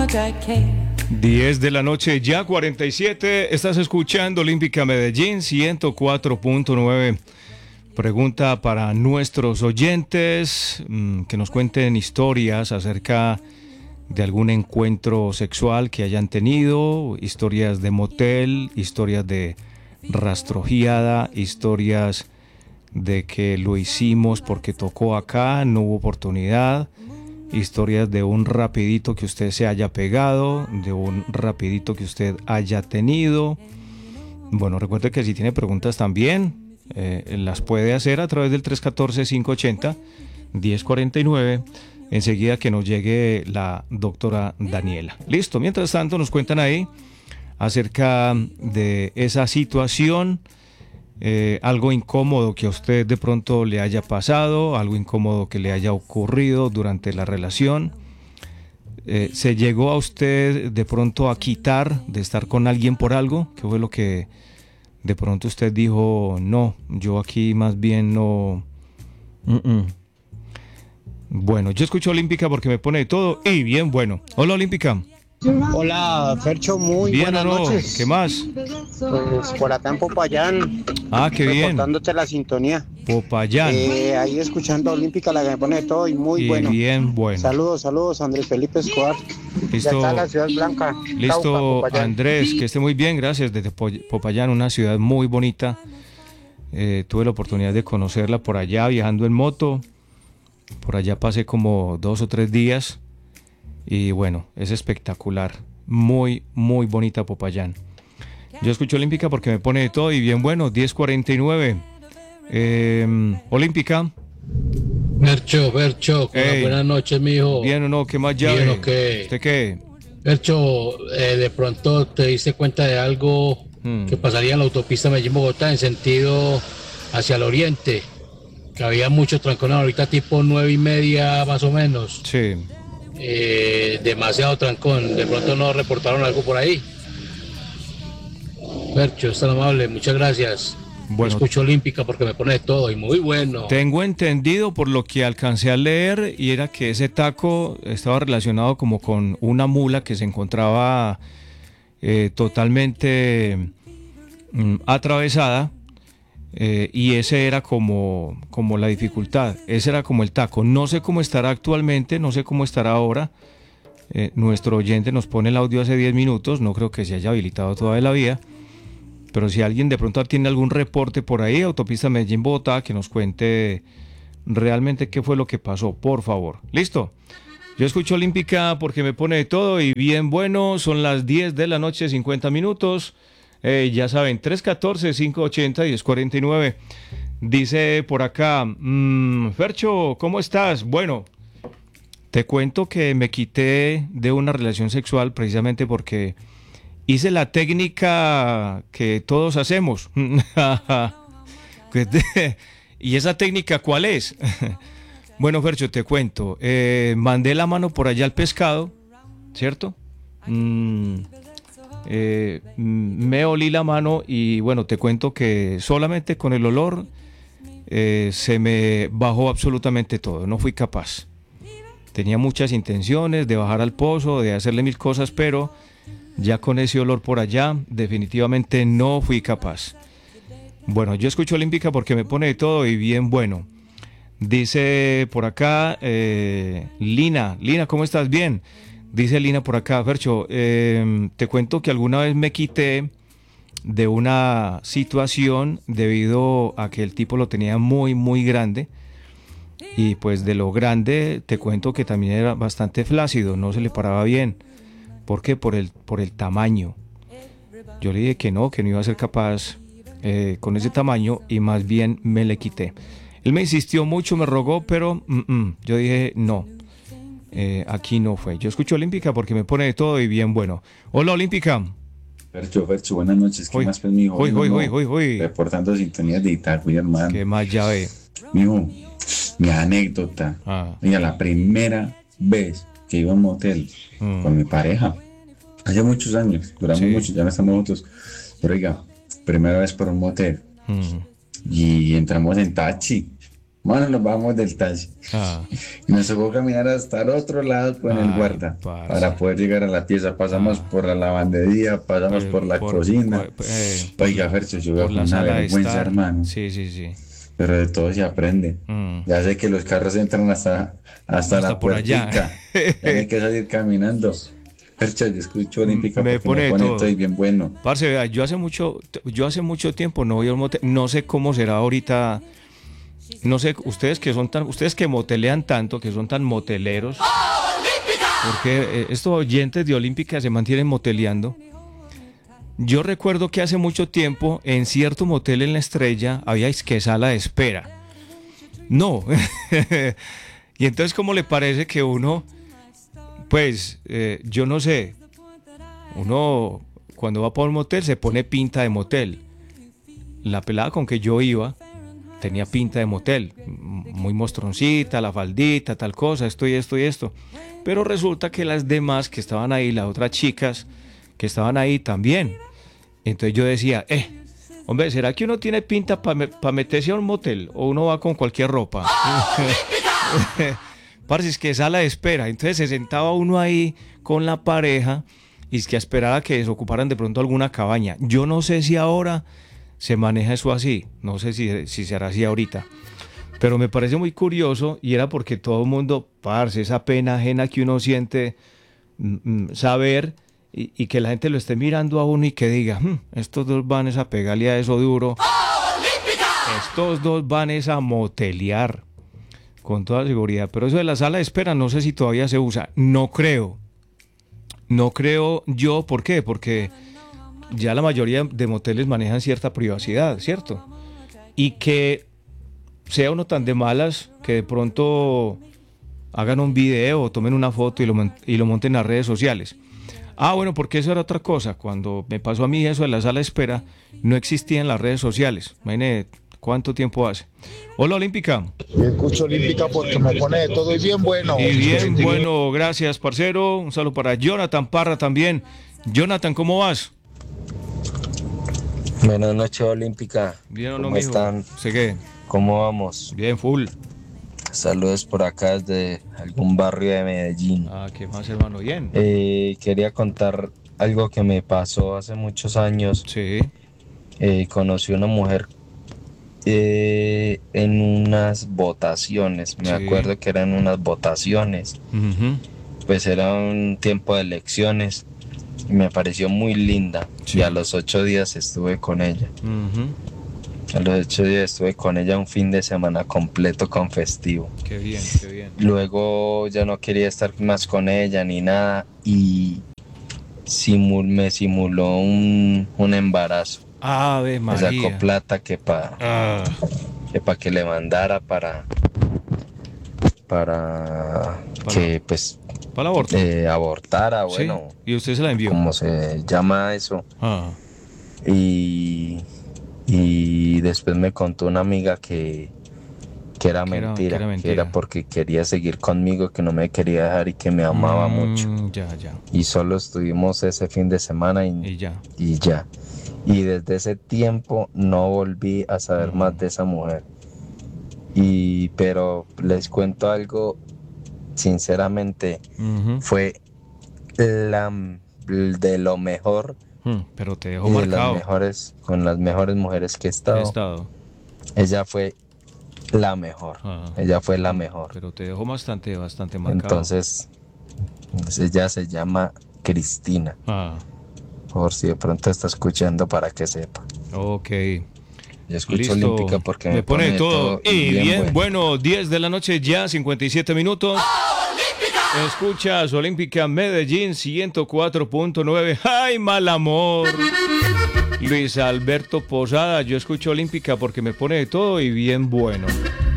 10 de la noche, ya 47. Estás escuchando Olímpica Medellín 104.9. Pregunta para nuestros oyentes que nos cuenten historias acerca de algún encuentro sexual que hayan tenido, historias de motel, historias de rastrojeada, historias de que lo hicimos porque tocó acá, no hubo oportunidad, historias de un rapidito que usted se haya pegado, de un rapidito que usted haya tenido. Bueno, recuerde que si tiene preguntas también las puede hacer a través del 314-580-1049, enseguida que nos llegue la doctora Daniela. Listo, mientras tanto nos cuentan ahí acerca de esa situación, algo incómodo que a usted de pronto le haya pasado, algo incómodo que le haya ocurrido durante la relación. ¿Se llegó a usted de pronto a quitar de estar con alguien por algo? ¿Qué fue lo que de pronto usted dijo, no, yo aquí más bien no? Bueno, yo escucho Olímpica porque me pone de todo y bien bueno. Hola, Olímpica. Hola, Fercho, muy bien, buenas noches. ¿Qué más? Pues por acá en Popayán. Qué bien. Reportándote la sintonía. Popayán. Ahí escuchando Olímpica, la que me pone de todo y muy y bueno. Bien bueno. Saludos, Andrés Felipe Escobar. Listo. De acá la Ciudad Blanca. Listo, Cauca, Andrés, que esté muy bien, gracias. Desde Popayán, una ciudad muy bonita. Tuve la oportunidad de conocerla por allá, viajando en moto. Por allá pasé como 2 o 3 días. Y bueno, es espectacular. Muy, muy bonita Popayán. Yo escucho Olímpica porque me pone de todo y bien bueno, 10:49. Olímpica. Fercho, buenas noches, mijo. Bien o no, ¿qué más llave? Bien o qué. ¿Usted qué? Fercho, de pronto te diste cuenta de algo que pasaría en la autopista Medellín-Bogotá en sentido hacia el oriente, que había mucho trancón ahorita tipo 9:30 más o menos. Sí. Demasiado trancón, de pronto no reportaron algo por ahí. Fercho, es tan amable, muchas gracias. Bueno, escucho Olímpica porque me pone de todo y muy bueno. Tengo entendido por lo que alcancé a leer y era que ese taco estaba relacionado como con una mula que se encontraba totalmente atravesada. Y ese era como la dificultad, ese era como el taco. No sé cómo estará actualmente, no sé cómo estará ahora. Nuestro oyente nos pone el audio hace 10 minutos, no creo que se haya habilitado todavía la vía, pero si alguien de pronto tiene algún reporte por ahí, autopista Medellín-Bogotá, que nos cuente realmente qué fue lo que pasó, por favor. Listo, yo escucho Olímpica porque me pone de todo y bien bueno, son las 10 de la noche, 50 minutos. Ya saben, 314-580-1049. Dice por acá, Fercho, ¿cómo estás? Bueno, te cuento que me quité de una relación sexual precisamente porque hice la técnica que todos hacemos. ¿Y esa técnica cuál es? Bueno, Fercho, te cuento. Mandé la mano por allá al pescado, ¿cierto? Me olí la mano y bueno, te cuento que solamente con el olor se me bajó absolutamente todo, no fui capaz. Tenía muchas intenciones de bajar al pozo, de hacerle mil cosas, pero ya con ese olor por allá definitivamente no fui capaz. Bueno, yo escucho Olímpica porque me pone de todo y bien bueno. Dice por acá Lina, ¿cómo estás? Bien. Dice Lina por acá, Fercho, te cuento que alguna vez me quité de una situación debido a que el tipo lo tenía muy, muy grande. Y pues de lo grande te cuento que también era bastante flácido, no se le paraba bien. ¿Por qué? Por el tamaño. Yo le dije que no iba a ser capaz con ese tamaño y más bien me le quité. Él me insistió mucho, me rogó, pero yo dije no. Aquí no fue. Yo escucho Olímpica porque me pone de todo y bien bueno. Hola, Olímpica. Fercho, buenas noches. ¿Qué más, pues, mijo? Hoy. Reportando sintonías de Itagüí, hermano. ¿Qué más llave? Mijo, mi anécdota. Mira, la primera vez que iba a un motel con mi pareja, hace muchos años, duramos mucho, ya no estamos juntos. Pero oiga, primera vez por un motel. Y entramos en taxi. Bueno, nos bajamos del taxi. Y nos tocó caminar hasta el otro lado con el guarda para poder llegar a la pieza. Pasamos por la lavandería, pasamos por la cocina. Oiga, Fercho, yo veo con una vergüenza, hermano. Sí. Pero de todo se aprende. Ya sé que los carros entran hasta la puertica. Hay que salir caminando. Fercho, yo escucho Olímpica me pone todo. Estoy bien bueno. Parce, vea, yo hace mucho tiempo no voy al motel. No sé cómo será ahorita. No sé, ustedes que motelean tanto, que son tan moteleros, porque estos oyentes de Olímpica se mantienen moteleando. Yo recuerdo que hace mucho tiempo en cierto motel en La Estrella había que sala de espera. No. Y entonces, ¿cómo le parece que uno, pues, yo no sé, uno cuando va por un motel se pone pinta de motel? La pelada con que yo iba tenía pinta de motel, muy mostroncita, la faldita, tal cosa, esto y esto. Pero resulta que las demás que estaban ahí, las otras chicas que estaban ahí también. Entonces yo decía, hombre, ¿será que uno tiene pinta para meterse a un motel? ¿O uno va con cualquier ropa? Parce, es que sala de espera. Entonces se sentaba uno ahí con la pareja y es que esperaba que desocuparan de pronto alguna cabaña. Yo no sé si ahora se maneja eso así, no sé si será así ahorita, pero me parece muy curioso y era porque todo el mundo, parce, esa pena ajena que uno siente, saber y que la gente lo esté mirando a uno y que diga, estos dos van a pegarle a eso duro, estos dos van a motelear, con toda seguridad. Pero eso de la sala de espera no sé si todavía se usa, no creo yo. ¿Por qué? Porque ya la mayoría de moteles manejan cierta privacidad, ¿cierto? Y que sea uno tan de malas que de pronto hagan un video o tomen una foto y lo monten en las redes sociales. Bueno, porque eso era otra cosa. Cuando me pasó a mí eso de la sala de espera, no existían las redes sociales. Imagínate cuánto tiempo hace. Hola, Olímpica. Yo escucho Olímpica porque me pone de todo y bien bueno. Y bien bueno, gracias, parcero. Un saludo para Jonathan Parra también. Jonathan, ¿cómo vas? Buenas noches, Olímpica. Bien o no, ¿Cómo mijo? están? ¿Sí qué? ¿Cómo vamos? Bien, full. Saludos por acá desde algún barrio de Medellín. ¿Qué más, hermano? Bien. Quería contar algo que me pasó hace muchos años. Sí. Conocí una mujer en unas votaciones. Me acuerdo que eran unas votaciones. Pues era un tiempo de elecciones. Me pareció muy linda y a los 8 días estuve con ella. A los 8 días estuve con ella un fin de semana completo con festivo. Qué bien. Luego ya no quería estar más con ella ni nada y me simuló un embarazo. Ave María. Me sacó plata que para que le mandara para que pues para aborto. Abortara, bueno. Sí. ¿Y usted se la envió? ¿Cómo se llama eso? Y después me contó una amiga que era mentira, que era porque quería seguir conmigo, que no me quería dejar y que me amaba mucho. Ya. Y solo estuvimos ese fin de semana y ya. Y desde ese tiempo no volví a saber más de esa mujer. Pero les cuento algo, sinceramente, fue de lo mejor. Pero te dejó marcado. Con las mejores mujeres que he estado. Ella fue la mejor. Ella fue la mejor. Pero te dejó bastante marcado. Entonces, ella se llama Cristina. Por si de pronto está escuchando para que sepa. Ok. Yo escucho Olímpica porque me pone todo. Y bien bueno, 10 de la noche ya, 57 minutos. Escuchas Olímpica Medellín 104.9. ¡Ay, mal amor! Luis Alberto Posada, yo escucho Olímpica porque me pone de todo y bien bueno.